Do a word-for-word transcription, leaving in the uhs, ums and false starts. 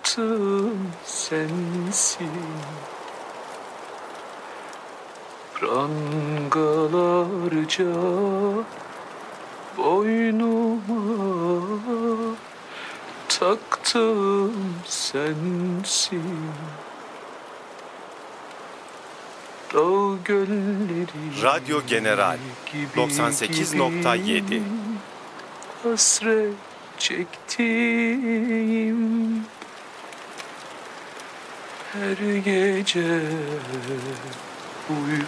taktım sensin. Prangalarca boynuma taktım sensin. Dağ gölleri Radyo General gibi doksan sekiz nokta yedi. gibi hasret çektiğim her gece uyku